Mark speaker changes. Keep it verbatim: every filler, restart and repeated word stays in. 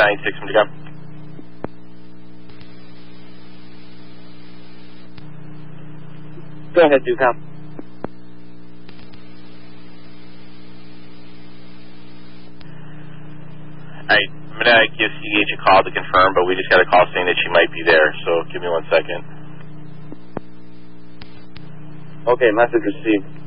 Speaker 1: ninety-six from Decom.
Speaker 2: Go ahead, Decom.
Speaker 1: Alright, I'm going to give C D H a call to confirm, but we just got a call saying that she might be there, so give me one second.
Speaker 2: Okay, message received.